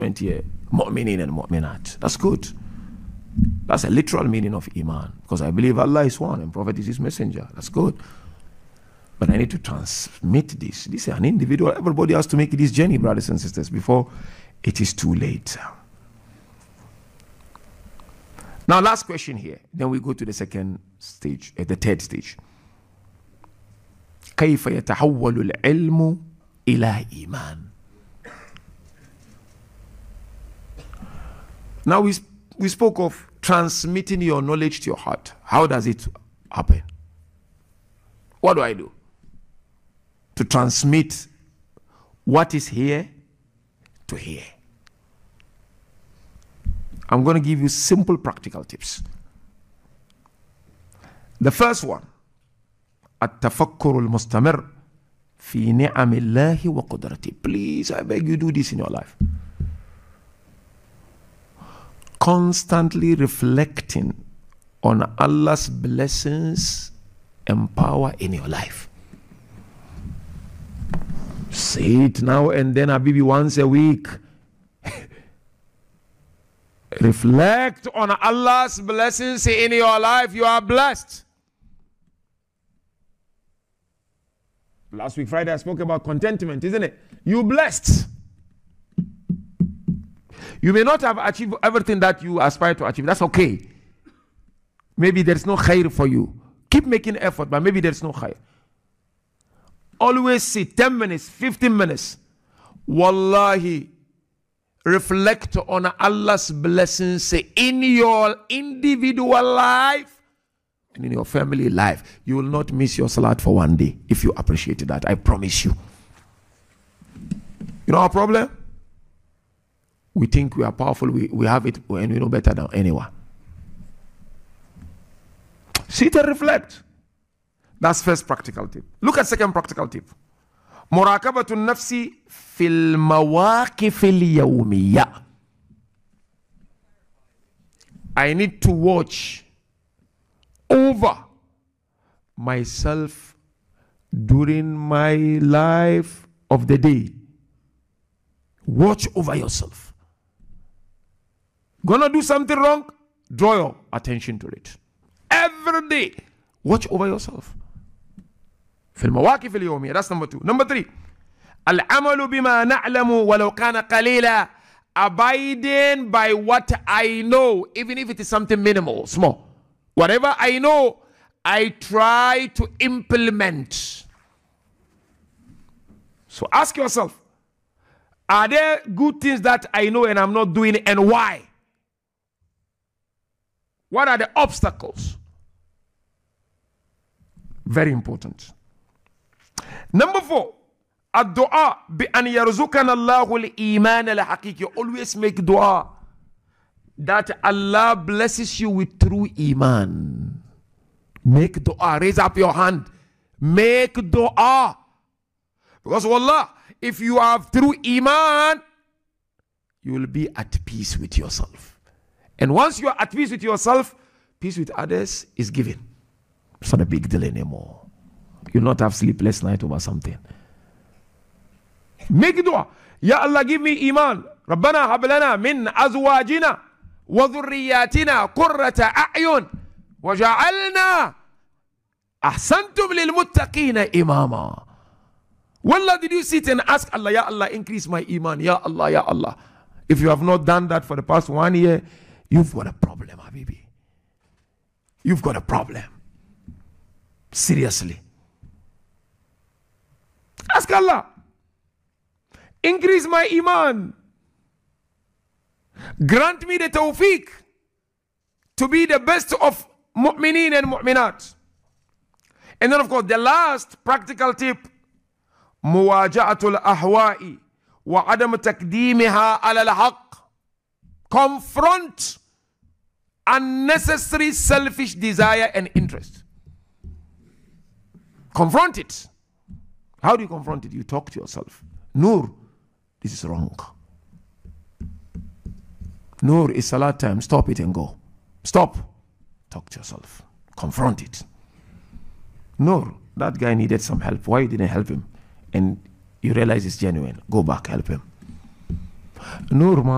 here, mu'minin and mu'minat. That's good. That's a literal meaning of iman, because I believe Allah is one and Prophet is his messenger. That's good. But I need to transmit this. This is an individual. Everybody has to make this journey, brothers and sisters, before it is too late. Now, last question here. Then we go to the second stage, the third stage. كيف يتحول العلم إلى إيمان? Now we spoke of transmitting your knowledge to your heart. How does it happen? What do I do to transmit what is here to here? I'm going to give you simple practical tips. The first one, التفكر المستمر في نعم الله وقدرته. Please, I beg you, do this in your life. Constantly reflecting on Allah's blessings and power in your life. Say it now and then, Habibi, once a week. Reflect on Allah's blessings in your life. You are blessed. Last week, Friday, I spoke about contentment, isn't it? You blessed. You may not have achieved everything that you aspire to achieve. That's okay. Maybe there's no khair for you. Keep making effort, but maybe there's no khair. Always sit 10 minutes, 15 minutes. Wallahi, reflect on Allah's blessings in your individual life and in your family life. You will not miss your salat for one day if you appreciate that. I promise you. You know our problem? We think we are powerful, we have it, and we know better than anyone. Sit and reflect. That's first practical tip. Look at second practical tip. مراقبة النفس في المواقف اليومية. I need to watch over myself during my life of the day. Watch over yourself. Gonna do something wrong? Draw your attention to it. Every day, watch over yourself. في المواقف اليومية. That's number 2. Number 3. العمل بما نعلم ولو كان قليلا. Abiding by what I know, even if it is something minimal, small. Whatever I know, I try to implement. So ask yourself, are there good things that I know and I'm not doing, and why? What are the obstacles? Very important. Number 4, الدعاء بأن يرزقنا الله الإيمان الحقيقي. Always make dua that Allah blesses you with true iman. Make dua. Raise up your hand. Make dua. Because wallah, if you have true iman, you will be at peace with yourself. And once you are at peace with yourself, peace with others is given. It's not a big deal anymore. You'll not have sleepless night over something. Make dua. Ya Allah, give me iman. Rabbana hab lana min azwajina wa dhurriyyatina qurrata a'yun waja'alna ahsantum lil muttaqina imama. Wallah, did you sit and ask Allah, Ya Allah, increase my iman, Ya Allah, Ya Allah? If you have not done that for the past 1 year, you've got a problem, Habibi. You've got a problem. Seriously. Ask Allah, increase my iman. Grant me the tawfiq to be the best of mu'mineen and mu'minat. And then of course the last practical tip, muwaja'atul ahwa'i wa adam taqdimiha ala al-haq. Confront unnecessary selfish desire and interest. Confront it. How do you confront it? You talk to yourself. Noor, this is wrong. Noor, it's salat time. Stop it and go. Stop. Talk to yourself. Confront it. Noor, that guy needed some help. Why you didn't help him? And you realize it's genuine. Go back, help him. Noor,